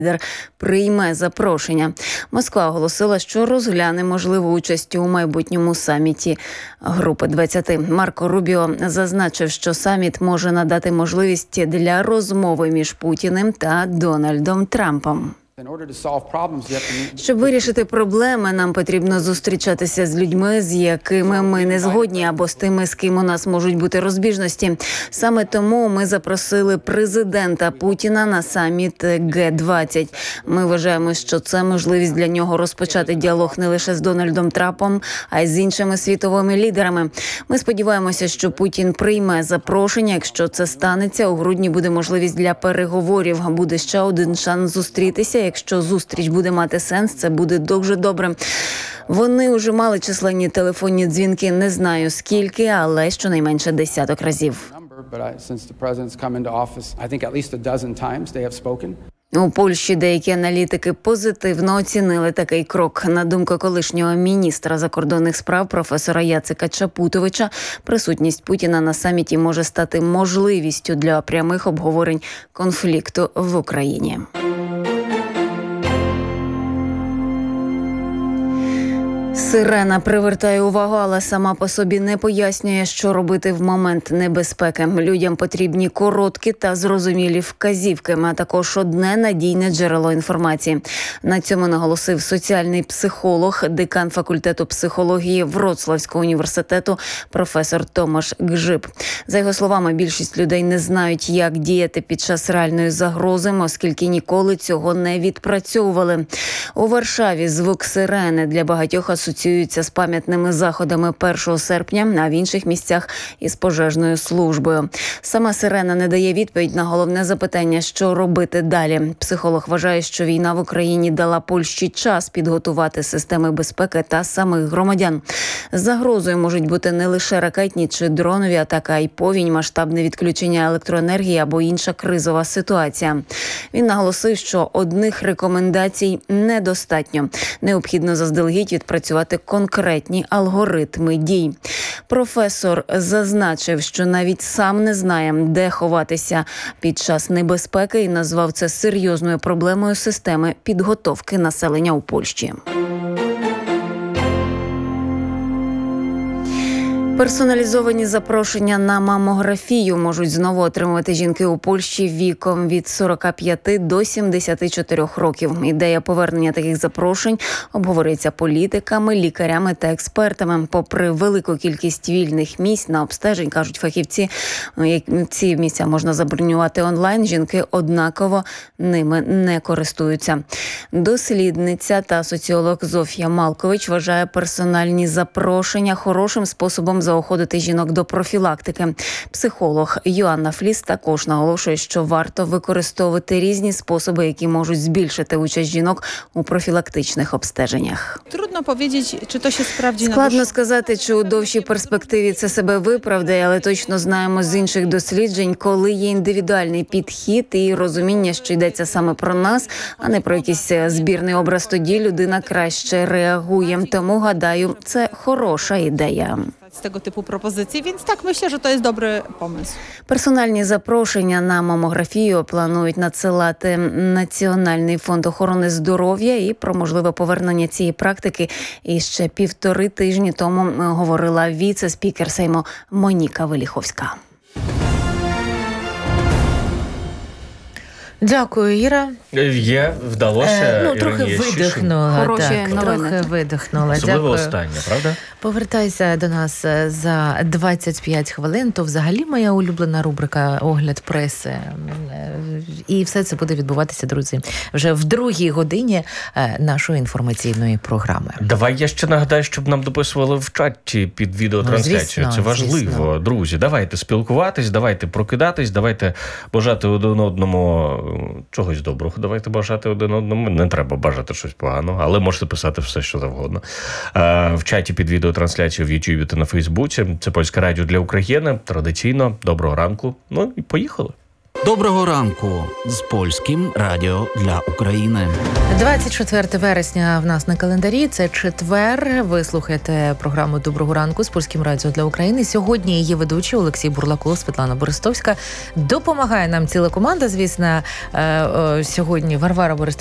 лідер прийме запрошення. Москва оголосила, що розгляне можливу участь у майбутньому саміті Групи 20. Марко Рубіо зазначив, що саміт може надати можливість для розмови між Путіним та Дональдом Трампом. Щоб вирішити проблеми, нам потрібно зустрічатися з людьми, з якими ми не згодні, або з тими, з ким у нас можуть бути розбіжності. Саме тому ми запросили президента Путіна на саміт Г-20. Ми вважаємо, що це можливість для нього розпочати діалог не лише з Дональдом Трампом, а й з іншими світовими лідерами. Ми сподіваємося, що Путін прийме запрошення. Якщо це станеться, у грудні буде можливість для переговорів. Буде ще один шанс зустрітися. Якщо зустріч буде мати сенс, це буде дуже добре. Вони вже мали численні телефонні дзвінки, не знаю скільки, але щонайменше 10 разів. У Польщі деякі аналітики позитивно оцінили такий крок. На думку колишнього міністра закордонних справ професора Яцика Чапутовича, присутність Путіна на саміті може стати можливістю для прямих обговорень конфлікту в Україні. Сирена привертає увагу, але сама по собі не пояснює, що робити в момент небезпеки. Людям потрібні короткі та зрозумілі вказівки, а також одне надійне джерело інформації. На цьому наголосив соціальний психолог, декан факультету психології Вроцлавського університету професор Томаш Гжиб. За його словами, більшість людей не знають, як діяти під час реальної загрози, оскільки ніколи цього не відпрацьовували. У Варшаві звук сирени для багатьох асоціюється з пам'ятними заходами 1 серпня, а в інших місцях із пожежною службою. Сама сирена не дає відповідь на головне запитання, що робити далі. Психолог вважає, що війна в Україні дала Польщі час підготувати системи безпеки та самих громадян. Загрозою можуть бути не лише ракетні чи дронові атаки, а й повінь, масштабне відключення електроенергії або інша кризова ситуація. Він наголосив, що одних рекомендацій недостатньо. Необхідно заздалегідь відпрацювати конкретні алгоритми дій. Професор зазначив, що навіть сам не знає, де ховатися під час небезпеки, і назвав це серйозною проблемою системи підготовки населення у Польщі. Персоналізовані запрошення на мамографію можуть знову отримувати жінки у Польщі віком від 45 до 74 років. Ідея повернення таких запрошень обговорюється політиками, лікарями та експертами. Попри велику кількість вільних місць на обстежень, кажуть фахівці, ці місця можна забронювати онлайн, жінки однаково ними не користуються. Дослідниця та соціолог Зофія Малкович вважає персональні запрошення хорошим способом заохотити жінок до профілактики. Психолог Йоанна Фліс також наголошує, що варто використовувати різні способи, які можуть збільшити участь жінок у профілактичних обстеженнях. Трудно powiedzieć, чи то się sprawdzi. Складно сказати, чи у довшій перспективі це себе виправдає, але точно знаємо з інших досліджень, коли є індивідуальний підхід і розуміння, що йдеться саме про нас, а не про якийсь збірний образ, тоді людина краще реагує. Тому, гадаю, це хороша ідея. Z tego typu propozycji, więc tak, myślę, że to jest dobry pomysł. Персональні запрошення на мамографію планують надсилати Національний фонд охорони здоров'я, і про можливе повернення цієї практики і ще 1,5 тижні тому говорила віце-спікер Сейму Моніка Веліховська. Дякую, Іра. Вдалося. Трохи видихнула. Трохи видихнула. Особливо останнє, правда? Повертайся до нас за 25 хвилин. То взагалі моя улюблена рубрика «Огляд преси». І все це буде відбуватися, друзі, вже в 2-й годині нашої інформаційної програми. Давай я ще нагадаю, щоб нам дописували в чаті під відеотрансляцію. Це важливо, друзі. Давайте спілкуватись, давайте прокидатись, давайте бажати один одному чогось доброго. Давайте бажати один одному. Не треба бажати щось поганого, але можете писати все, що завгодно. В чаті під відеотрансляцією в Ютубі та на Фейсбуці. Це Польське радіо для України. Традиційно. Доброго ранку. Ну і поїхали. Доброго ранку з Польським радіо для України. 24 вересня в нас на календарі. Це четвер. Ви слухаєте програму «Доброго ранку» з Польським радіо для України. Сьогодні її ведучі Олексій Бурлаков, Світлана Борисовська. Допомагає нам ціла команда, звісно. Сьогодні Варвара Борисовська